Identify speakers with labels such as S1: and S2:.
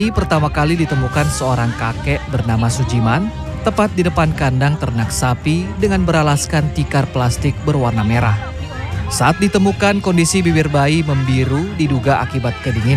S1: Pertama kali ditemukan seorang kakek bernama Sujiman, tepat di depan kandang ternak sapi dengan beralaskan tikar plastik berwarna merah. Saat ditemukan, kondisi bibir bayi membiru diduga akibat kedinginan.